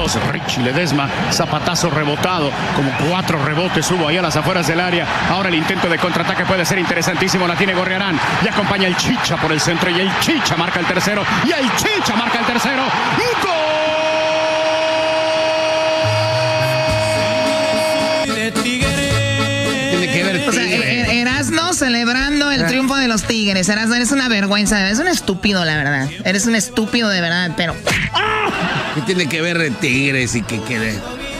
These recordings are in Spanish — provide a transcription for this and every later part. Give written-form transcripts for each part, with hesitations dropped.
Carlos Richie Ledesma, zapatazo rebotado, como 4 rebotes hubo ahí a las afueras del área. Ahora el intento de contraataque puede ser interesantísimo, la tiene Gorriarán, y acompaña el Chicha por el centro, y el Chicha marca el tercero, y el Chicha marca el tercero. ¡Gol! O sea, Erasmo celebrando el triunfo de los Tigres. Erasmo, eres una vergüenza, eres un estúpido, la verdad. Eres un estúpido de verdad, pero... ¿Qué tiene que ver de Tigres y qué quiere?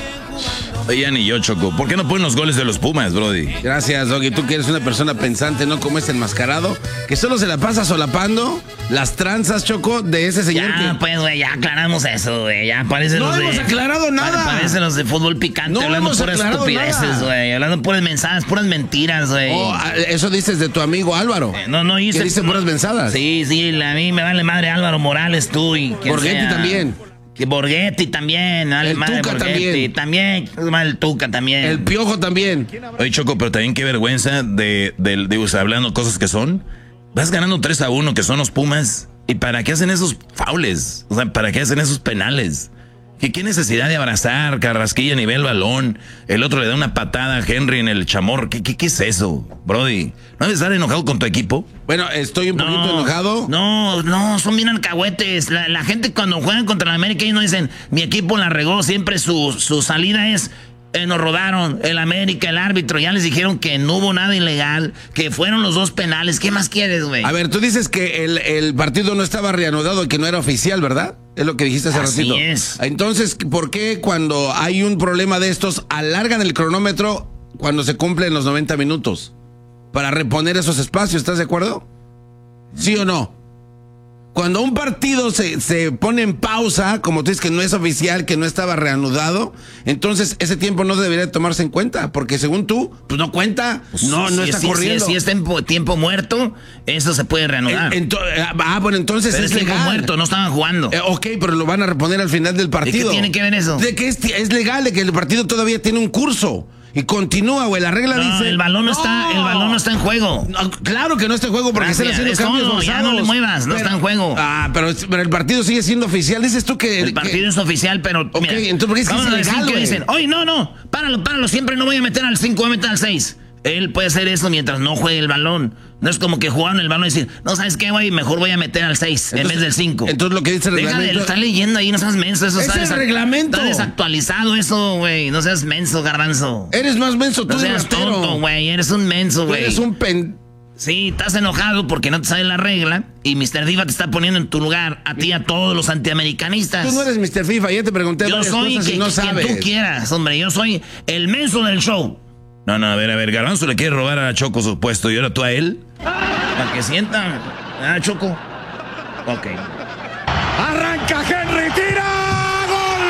Oye, ni yo, Choco. ¿Por qué no ponen los goles de los Pumas, brody? Gracias, Doggy. Tú que eres una persona pensante, no como este enmascarado, que solo se la pasa solapando las tranzas, Choco, de ese señor. Ya, pues, güey, ya aclaramos eso, güey. Ya parecen los de... No hemos aclarado nada. Parecen los de fútbol picante, no hablando puras estupideces, güey. Hablando puras mensajes, puras mentiras, güey. Oh, eso dices de tu amigo Álvaro. No hice... Que dice puras mensadas. Sí, a mí me vale madre Álvaro Morales, tú y quien Borghetti sea. También. Que Borghetti también. El Tuca también. El Tuca también. El Piojo también. Oye, Choco, pero también qué vergüenza de hablando cosas que son. Vas ganando 3-1, que son los Pumas. ¿Y para qué hacen esos faules? O sea, ¿para qué hacen esos penales? ¿Qué necesidad de abrazar? Carrasquilla a nivel balón. El otro le da una patada a Henry en el chamorro. ¿Qué es eso, brody? ¿No debes estar enojado con tu equipo? Bueno, estoy un poquito enojado. No, son bien alcahuetes. La gente cuando juegan contra la América, ellos no dicen, mi equipo la regó. Siempre su salida es... nos rodaron el América, el árbitro, ya les dijeron que no hubo nada ilegal, que fueron los 2 penales. ¿Qué más quieres, güey? A ver, tú dices que el partido no estaba reanudado y que no era oficial, ¿verdad? Es lo que dijiste hace ratito. Así es. Entonces, ¿por qué cuando hay un problema de estos alargan el cronómetro cuando se cumplen los 90 minutos? Para reponer esos espacios, ¿estás de acuerdo? ¿Sí o no? Cuando un partido se pone en pausa, como tú dices que no es oficial, que no estaba reanudado, entonces ese tiempo no debería tomarse en cuenta, porque según tú, pues no cuenta, no está corriendo. Si es tiempo muerto, eso se puede reanudar. Bueno, entonces pero es tiempo legal. muerto, no estaban jugando. Ok, pero lo van a reponer al final del partido. ¿De qué tiene que ver eso? De que es legal, de que el partido todavía tiene un curso. Y continúa, güey, la regla dice... el balón no está en juego. No, claro que no está en juego porque están haciendo cambios forzados. Ya no le muevas, no está en juego. Pero el partido sigue siendo oficial. Dices tú que... El partido es oficial, pero... Ok, mira, entonces ¿por qué es que es ilegal, güey? Dicen, oye, no, páralo, siempre no voy a meter al 5, voy a meter al 6. Él puede hacer eso mientras no juegue el balón. No es como que jugaron el balón y decir, no, ¿sabes qué, güey? Mejor voy a meter al 6 en vez del 5. Entonces lo que dice el reglamento... Está leyendo ahí, no seas menso. Eso es el reglamento. Está desactualizado eso, güey. No seas menso, garbanzo. Eres más menso tú, no seas tonto, güey. Eres un menso, güey. Eres un Sí, estás enojado porque no te sabe la regla y Mr. FIFA te está poniendo en tu lugar a ti y a todos los antiamericanistas. Tú no eres Mr. FIFA, ya te pregunté varias cosas y no sabes. Quien tú quieras, hombre. Yo soy el menso del show. No, a ver, Garbanzo le quiere robar a Choco su puesto y ahora tú a él. Para que sientan. Choco. Ok. Arranca Henry, tira. ¡Gol!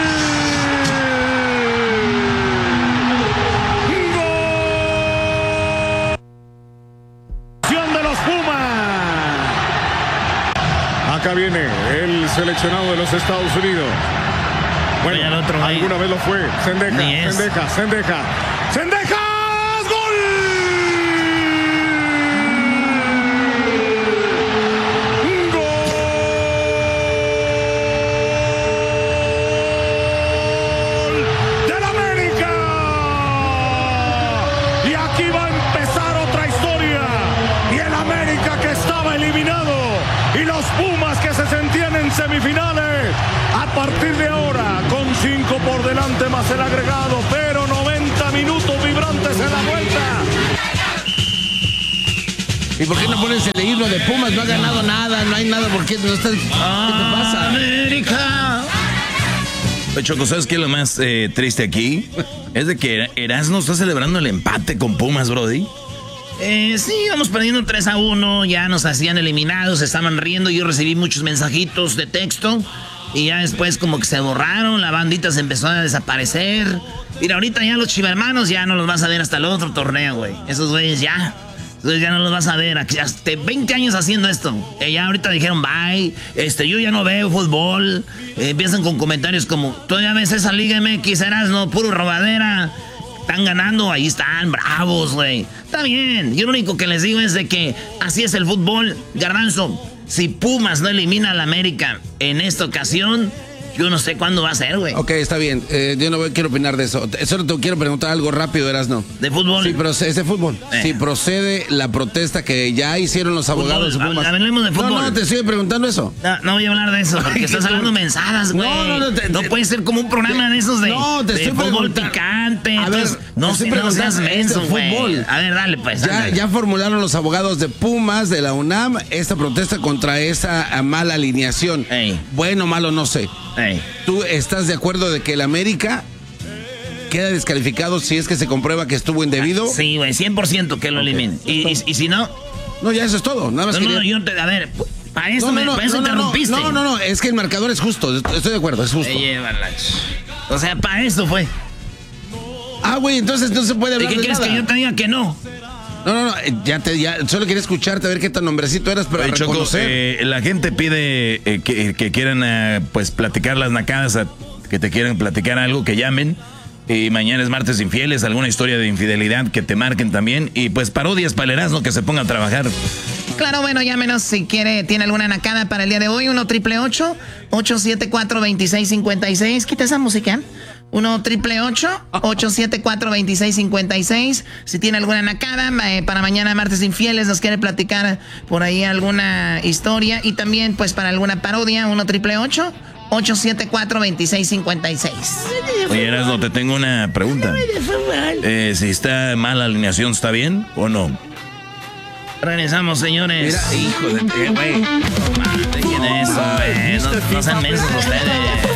¡Gol! De los Pumas. Acá viene el seleccionado de los Estados Unidos. Bueno, alguna vez lo fue. Sendejas. ¡Gol! ¡Del América! Y aquí va a empezar otra historia. Y el América que estaba eliminado. Y los Pumas que se sentían en semifinales. A partir de ahora, con 5 por delante más el agregado, pero 90 minutos vibrantes en la vuelta. ¿Y por qué no pones el himno de Pumas? No ha ganado nada, no hay nada, ¿por qué no estás? ¿Qué te pasa? América. Choco, ¿sabes qué es lo más triste aquí? Es de que Erasmo está celebrando el empate con Pumas, brody. Sí, íbamos perdiendo 3-1, ya nos hacían eliminados, se estaban riendo, yo recibí muchos mensajitos de texto. Y ya después como que se borraron, la bandita se empezó a desaparecer. Mira, ahorita ya los chivermanos ya no los vas a ver hasta el otro torneo, güey. Esos güeyes ya. Entonces ya no los vas a ver. Aquí hasta 20 años haciendo esto. Ya ahorita dijeron bye. Yo ya no veo fútbol. Empiezan con comentarios como, todavía ves esa Liga MX, Erasmo, puro robadera. Están ganando, ahí están, bravos, güey. Está bien. Yo lo único que les digo es de que así es el fútbol, Garbanzo. Si Pumas no elimina al América en esta ocasión, Yo no sé cuándo va a ser, güey. Ok, está bien. Yo no quiero opinar de eso. Solo te quiero preguntar algo rápido, Erasno. ¿De fútbol? Sí, es de fútbol. Sí, procede la protesta que ya hicieron los abogados de Pumas. Hablemos de fútbol. No, te estoy preguntando eso. No voy a hablar de eso, porque estás hablando mensadas, güey. No puede ser como un programa de esos de fútbol picante. A ver, no seas menso, güey. A ver, dale, pues. Ya formularon los abogados de Pumas, de la UNAM, esta protesta contra esa mala alineación. Ey. Bueno, malo, no sé. Ey. ¿Tú estás de acuerdo de que el América queda descalificado si es que se comprueba que estuvo indebido? Sí, güey, 100% que lo eliminen. Y si no... No, ya eso es todo. Nada más a ver, para eso me interrumpiste. No, es que el marcador es justo. Estoy de acuerdo, es justo. O sea, para eso fue. Ah, güey, entonces no se puede hablar ¿Y qué de quieres nada. que yo te diga que no? No, ya solo quería escucharte a ver qué tan hombrecito eras para reconocer. Choco, la gente pide que quieran pues platicar las nacadas, que te quieran platicar algo, que llamen. Y mañana es martes infieles, alguna historia de infidelidad que te marquen también. Y pues parodias para el Erasmo, que se ponga a trabajar. Claro, bueno, llámenos si tiene alguna nacada para el día de hoy. 1-888-874-2656. Quita esa música. 1-888-874-2656. Si tiene alguna nacada para mañana martes infieles, nos quiere platicar por ahí alguna historia. Y también pues para alguna parodia, 1-888-874-2656. Oye, Erasmo, te tengo una pregunta. Si está mal la alineación, ¿está bien o no? Regresamos, señores. Mira, hijo de güey. ¿Quién es eso, güey? No sean mensos ustedes.